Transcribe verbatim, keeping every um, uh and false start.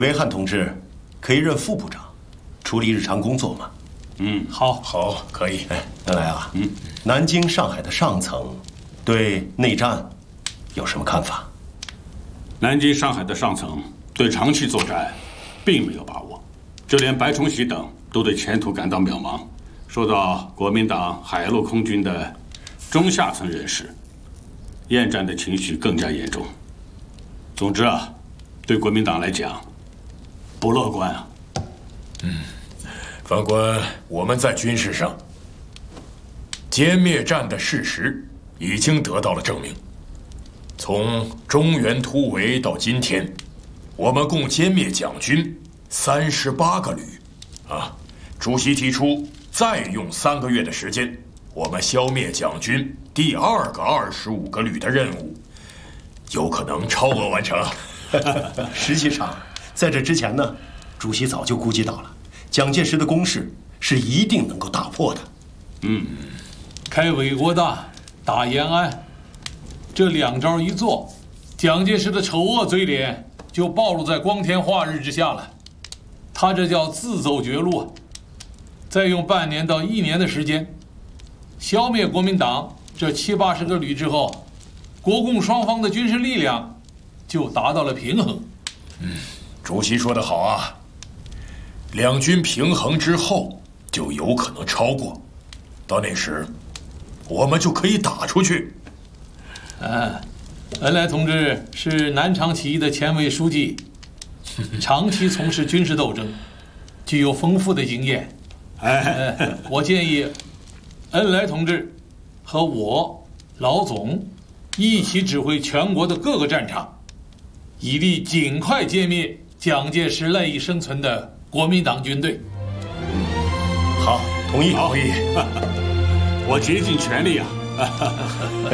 维汉同志可以任副部长，处理日常工作吗？ 嗯， 好， 好，可以。 哎，恩来啊， 嗯， 南京、上海的上层对内战有什么看法？ 南京、上海的上层对长期作战并没有把握，就连白崇禧等都对前途感到渺茫。受到国民党海陆空军的中下层人士厌战的情绪更加严重。总之啊，对国民党来讲不乐观啊。 嗯，反观我们在军事上，歼灭战的事实已经得到了证明。从中原突围到今天，我们共歼灭蒋军三十八个旅，啊，主席提出再用三个月的时间，我们消灭蒋军第二个二十五个旅的任务，有可能超额完成。 实际上，在这之前呢，主席早就估计到了，蒋介石的攻势是一定能够打破的。 嗯， 开伪国大，打延安，这两招一做，蒋介石的丑恶嘴脸就暴露在光天化日之下了。他这叫自走绝路。再用半年到一年的时间，消灭国民党这七八十个旅之后，国共双方的军事力量就达到了平衡。 嗯，主席说得好啊，两军平衡之后就有可能超过，到那时我们就可以打出去。 嗯，恩来同志是南昌起义的前委书记，长期从事军事斗争，具有丰富的经验。哎，我建议恩来同志和我老总一起指挥全国的各个战场，以力尽快歼灭蒋介石赖以生存的国民党军队。 好，同意， 同意。我竭尽全力啊！